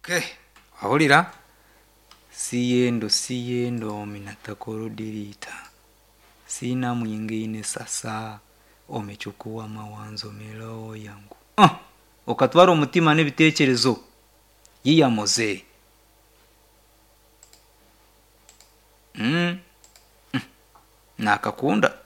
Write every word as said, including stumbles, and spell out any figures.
Okay, ahulira siyendo siyendo minatakorudirita sina mwingine sasa omechukua mawanzo melo yangu ah okatwara umutima n'ibitekerezo yiyamoze mm. mm. nakakunda